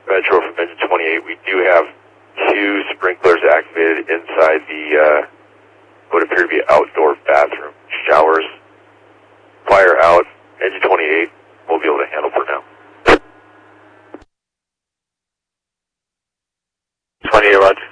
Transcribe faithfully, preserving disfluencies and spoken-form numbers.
Metro from engine twenty-eight. We do have two sprinklers activated inside the uh, what appear to be outdoor bathroom showers. Fire out, engine twenty-eight. We'll be able to handle for now. twenty-eight, Roger.